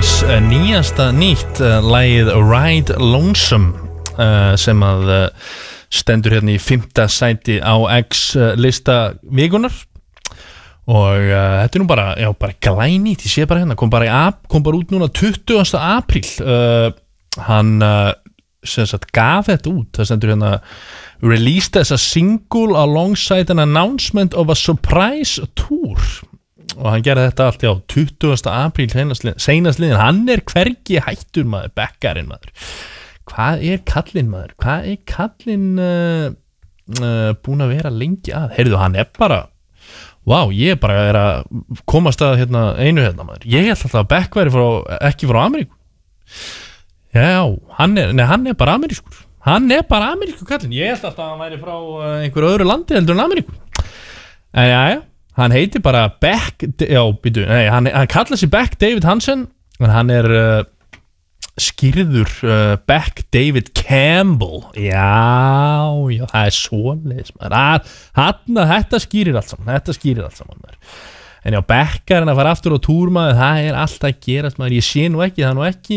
hans nýjasta nýtt lagið Ride Lonesome sem að stendur hérna í 5. sæti á X lista vikunar og þetta nú bara, já, bara glænýtt, ég sé bara hérna, kom bara út núna 20. apríl hann sem sagt gaf þetta út, það stendur hérna released as a single alongside an announcement of a surprise tour og hann gerði þetta allt, já, 20. apríl seinast liðin, hann hvergi hættur maður, bekkarinn maður hvað kallinn maður, hvað kallinn búin að vera lengi að, heyrðu, hann bara vá, ég bara að komast að hérna, einu hérna maður, ég held alltaf að Beck væri ekki frá Ameríku já, hann bara amerískur hann bara amerískur kallinn, ég held alltaf að hann væri frá einhverju öðru landi heldur en Ameríku en já, hann heitir bara Beck, já, býtu, nei, hann kallar sig Beck David Hansen en hann skýrður Beck David Campbell já, það svoleiðis þetta skýrir allt saman maður. En já, Beckarinn að fara aftur á túr maður, það alltaf að gerast maður, ég sé nú ekki, það nú ekki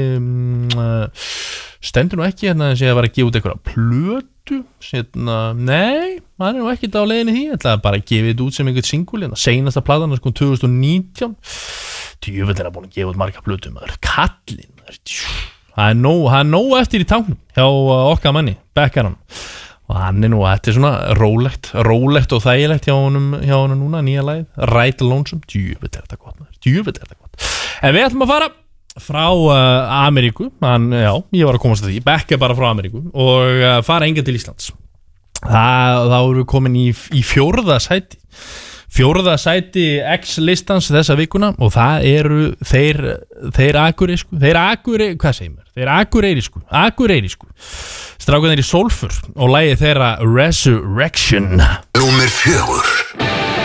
stendur nú ekki hérna sem ég var að gefa út einhverja plötu sérna, nei, hann nú ekki á leiðinni því, ætlaði bara að gefa þetta út sem einhvern singul, hérna, seinasta platan sko 2019, djöfull búin að gefa út marga plötu maður, kallinn maður, það er nóg eftir í táknum hjá okkar manni, Beckarinn og hann nú, þetta svona rólegt og þægilegt hjá honum núna, nýja lagið Ride Lonesome, djöfull þetta gott en við ætlum að fara frá Ameríku, já, ég var að komast að því Beck bara frá Ameríku og fara enga til Íslands þá erum við komin í 4. sæti X-listans þessa vikuna og það eru þeir akureyrisku strákarnir í Sólfur og lagið þeirra Resurrection Númer 4